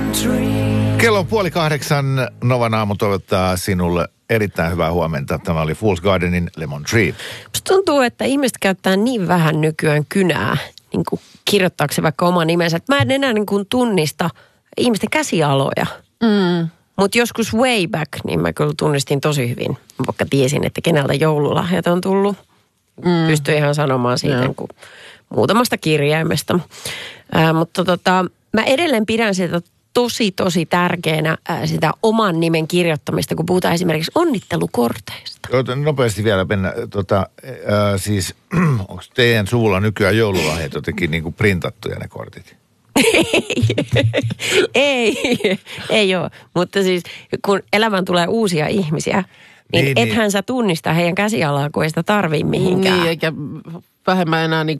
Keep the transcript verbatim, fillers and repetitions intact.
Kello on puoli kahdeksan. Novan aamu toivottaa sinulle erittäin hyvää huomenta. Tämä oli Fool's Gardenin Lemon Tree. Musta tuntuu, että ihmiset käyttää niin vähän nykyään kynää, niin kuin kirjoittaakseen vaikka oma nimensä, että mä en enää niin kuin tunnista ihmisten käsialoja. Mm. Mutta joskus way back, niin mä kyllä tunnistin tosi hyvin, vaikka tiesin, että keneltä joululahjat on tullut. Mm. Pystyi ihan sanomaan siitä no. kuin muutamasta kirjaimesta. Äh, mutta tota, mä edelleen pidän sitä tosi, tosi tärkeänä äh, sitä oman nimen kirjoittamista, kun puhutaan esimerkiksi onnittelukorteista. Nopeasti vielä mennä, tota, äh, siis onko teidän suvulla nykyään joululahjat jotenkin niin kuin printattuja ne kortit? ei, ei ole. Mutta siis kun elämään tulee uusia ihmisiä, niin, niin ethän niin. sä tunnista heidän käsialaa, kun ei sitä tarvii mihinkään. Niin, eikä vähemmän enää niin